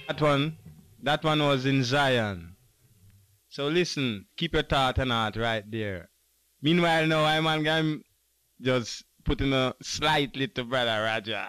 That one was in Zion. So listen, keep your thought and heart right there. Meanwhile, now I'm just putting a slightly to Brother Roger.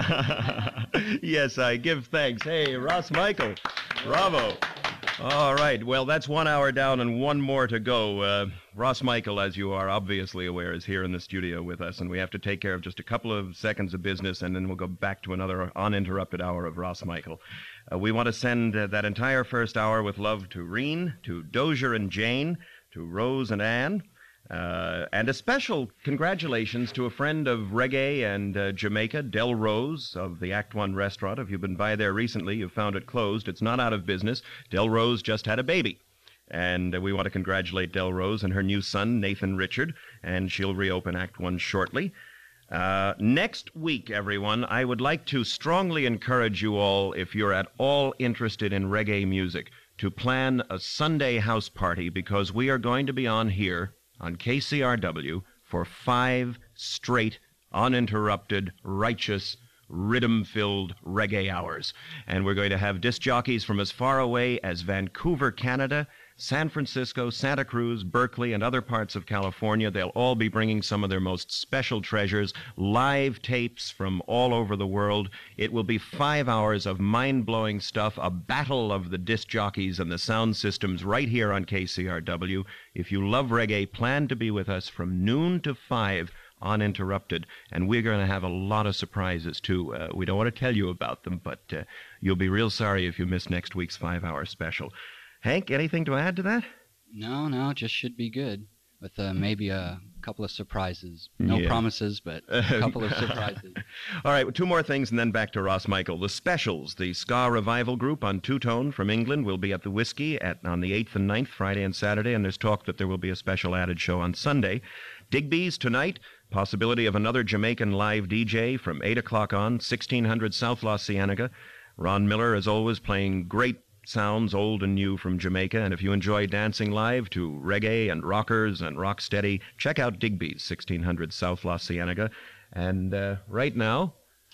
Yes, I give thanks. Hey, Ross Michael. Bravo. All right, well, that's 1 hour down and one more to go. Ross Michael, as you are obviously aware, is here in the studio with us, and we have to take care of just a couple of seconds of business, and then we'll go back to another uninterrupted hour of Ross Michael. We want to send that entire first hour with love to Reen, to Dozier and Jane, to Rose and Ann, and a special congratulations to a friend of reggae and Jamaica, Del Rose of the Act One restaurant. If you've been by there recently, you've found it closed. It's not out of business. Del Rose just had a baby. And we want to congratulate Del Rose and her new son, Nathan Richard, and she'll reopen Act One shortly. Next week, everyone, I would like to strongly encourage you all, if you're at all interested in reggae music, to plan a Sunday house party, because we are going to be on here on KCRW for 5 straight, uninterrupted, righteous, rhythm-filled reggae hours. And we're going to have disc jockeys from as far away as Vancouver, Canada, San Francisco, Santa Cruz, Berkeley, and other parts of California. They'll all be bringing some of their most special treasures, live tapes from all over the world. It will be 5 hours of mind-blowing stuff, a battle of the disc jockeys and the sound systems right here on KCRW. If you love reggae, plan to be with us from noon to 5 uninterrupted, and we're going to have a lot of surprises too. We don't want to tell you about them, but you'll be real sorry if you miss next week's 5-hour special. Hank, anything to add to that? No, just should be good, with maybe a couple of surprises. No promises, but a couple of surprises. All right, 2 more things, and then back to Ross Michael. The Specials, the ska revival group on two-tone from England, will be at the Whiskey on the 8th and 9th, Friday and Saturday, and there's talk that there will be a special added show on Sunday. Digby's tonight, possibility of another Jamaican live DJ from 8 o'clock on, 1600 South La Cienega. Ron Miller, as always, playing great sounds, old and new, from Jamaica. And if you enjoy dancing live to reggae and rockers and rocksteady, check out Digby's, 1600 South La Cienega. And right now,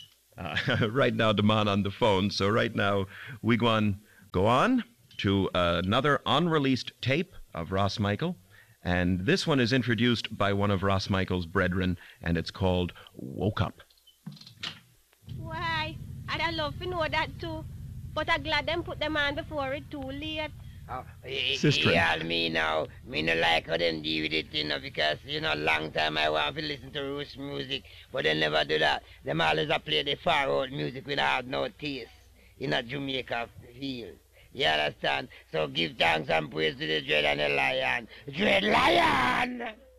Damon on the phone. So right now, we go on to another unreleased tape of Ross Michael. And this one is introduced by one of Ross Michael's brethren, and it's called Woke Up. Why, I'd love to know that too. But I'm glad them put them on before it's too late. Sister. Yeah, me now. Me no like how them deal with it, because, long time I want to listen to Roots music, but they never do that. Them always play the far out music without no taste in a Jamaica feel. You understand? So give thanks and praise to the Dread and the Lion. Dread Lion!